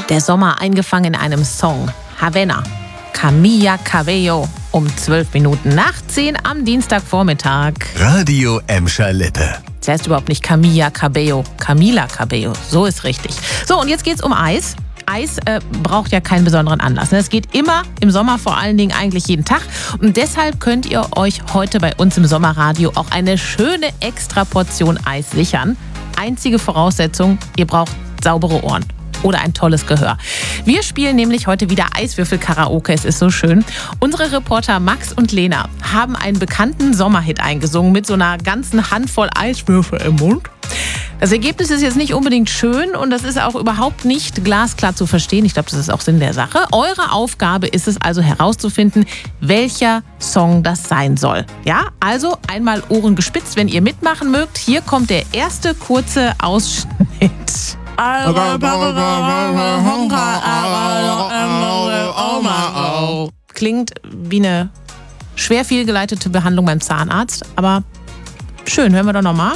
Der Sommer eingefangen in einem Song. Havana, Camila Cabello, um 12 Minuten nach 10 am Dienstagvormittag. Radio Emscher Lippe. Das heißt überhaupt nicht Camila Cabello, Camila Cabello, so ist richtig. So, und jetzt geht's um Eis. Eis braucht ja keinen besonderen Anlass. Es geht immer im Sommer, vor allen Dingen eigentlich jeden Tag. Und deshalb könnt ihr euch heute bei uns im Sommerradio auch eine schöne extra Portion Eis sichern. Einzige Voraussetzung, ihr braucht saubere Ohren oder ein tolles Gehör. Wir spielen nämlich heute wieder Eiswürfel-Karaoke. Es ist so schön. Unsere Reporter Max und Lena haben einen bekannten Sommerhit eingesungen mit so einer ganzen Handvoll Eiswürfel im Mund. Das Ergebnis ist jetzt nicht unbedingt schön und das ist auch überhaupt nicht glasklar zu verstehen. Ich glaube, das ist auch Sinn der Sache. Eure Aufgabe ist es also herauszufinden, welcher Song das sein soll. Ja, also einmal Ohren gespitzt, wenn ihr mitmachen mögt. Hier kommt der erste kurze Ausschnitt. Klingt wie eine schwer fehlgeleitete Behandlung beim Zahnarzt, aber schön, hören wir doch nochmal.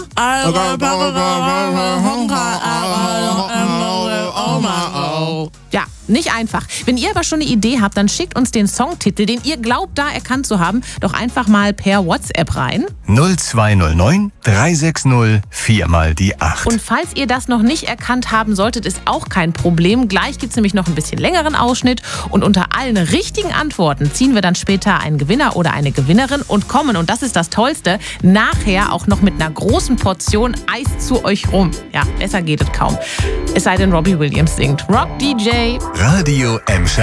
Ja, nicht einfach. Wenn ihr aber schon eine Idee habt, dann schickt uns den Songtitel, den ihr glaubt, da erkannt zu haben, doch einfach mal per WhatsApp rein. 0209 360 4 mal die 8. Und falls ihr das noch nicht erkannt haben solltet, ist auch kein Problem. Gleich gibt es nämlich noch ein bisschen längeren Ausschnitt. Und unter allen richtigen Antworten ziehen wir dann später einen Gewinner oder eine Gewinnerin und kommen, und das ist das Tollste, nachher auch noch mit einer großen Portion Eis zu euch rum. Ja, besser geht es kaum. Es sei denn, Robbie Williams singt. Rock DJ. Radio Emscher